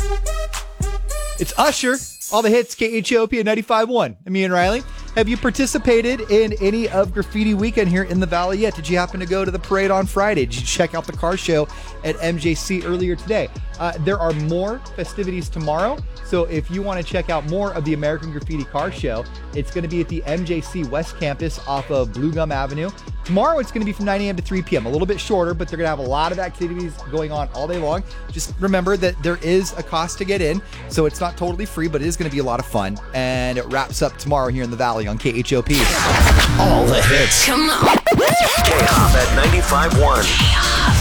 It's Usher. All the hits, KHOP at 95.1. I'm Ian Riley. Have you participated in any of Graffiti Weekend here in the Valley yet? Did you happen to go to the parade on Friday? Did you check out the car show at MJC earlier today? There are more festivities tomorrow. So if you want to check out more of the American Graffiti Car Show, it's going to be at the MJC West Campus off of Blue Gum Avenue. Tomorrow it's going to be from 9 a.m. to 3 p.m. A little bit shorter, but they're going to have a lot of activities going on all day long. Just remember that there is a cost to get in, so it's not totally free, but it is going to be a lot of fun. And it wraps up tomorrow here in the Valley on KHOP. All the hits. Come on. K-Hop at 95.1.